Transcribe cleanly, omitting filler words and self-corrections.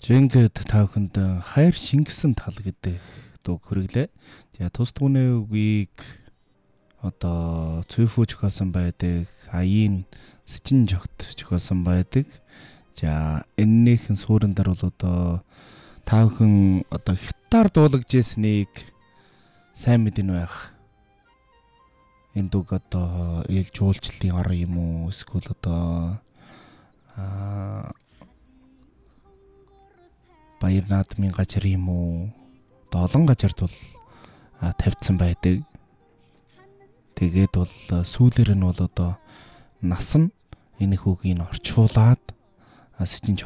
Жингэд та бүхэнд хайр шингэсэн тал гэдэг дуу хүргэлээ. За тус түүний үгийг одоо Цөөхөө зохиолсон байдаг, Аяын Сэжин жогт зохиолсон байдаг. За энэнийхэн сууриндар бол одоо та бүхэн одоо хятаар дуулагдж ирснийг сайн мэдэн байх. Энэ дууг одоо ил жуулчлалын ор юм уу? Эсвэл одоо Баяр наадмын газар юм уу? Одоо олон газарт бол тавьдсан байдаг. Тэгээд бол сүүлээр нь бол одоо нас нь энэ хүүгийг орчуулад Сэжин